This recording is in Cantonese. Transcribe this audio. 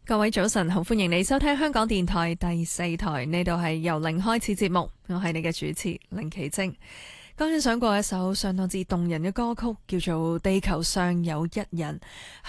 各位早晨，好歡迎你收聽香港電台第4台，呢度係由零開始節目，我係你嘅主持凌琪晶。剛欣賞過一首相當之動人嘅歌曲，叫做《地球上有一人》，